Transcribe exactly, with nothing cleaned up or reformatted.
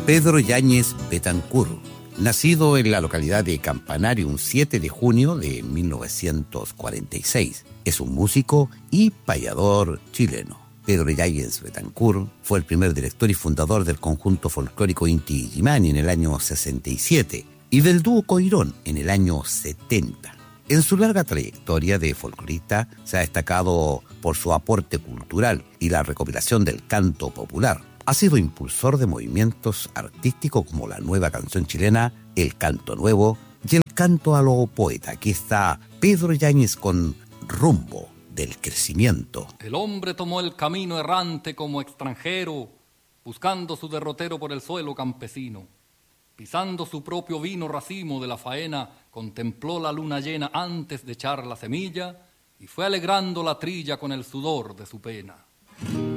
Pedro Yáñez Betancourt, nacido en la localidad de Campanario un siete de junio de mil novecientos cuarenta y seis, es un músico y payador chileno. Pedro Yáñez Betancourt fue el primer director y fundador del conjunto folclórico Inti Illimani en el año sesenta y siete y del dúo Coirón en el año setenta. En su larga trayectoria de folclorista se ha destacado por su aporte cultural y la recopilación del canto popular. Ha sido impulsor de movimientos artísticos como la nueva canción chilena, el canto nuevo y el canto a lo poeta. Aquí está Pedro Yáñez con Rumbo del Crecimiento. El hombre tomó el camino errante como extranjero, buscando su derrotero por el suelo campesino. Pisando su propio vino racimo de la faena, contempló la luna llena antes de echar la semilla y fue alegrando la trilla con el sudor de su pena.